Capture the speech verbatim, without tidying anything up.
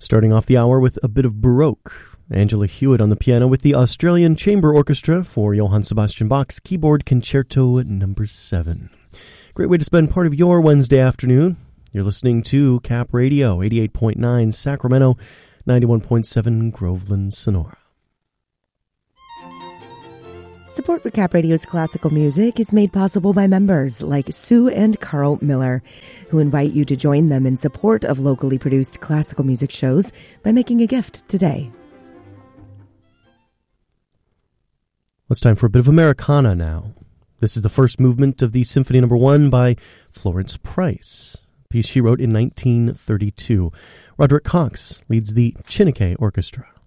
Starting off the hour with a bit of Baroque. Angela Hewitt on the piano with the Australian Chamber Orchestra for Johann Sebastian Bach's Keyboard Concerto number seven. Great way to spend part of your Wednesday afternoon. You're listening to Cap Radio, eighty-eight point nine Sacramento, ninety-one point seven Groveland, Sonora. Support for Cap Radio's classical music is made possible by members like Sue and Carl Miller, who invite you to join them in support of locally produced classical music shows by making a gift today. It's time for a bit of Americana now. This is the first movement of the Symphony Number One by Florence Price, a piece she wrote in nineteen thirty-two. Roderick Cox leads the Chineke Orchestra.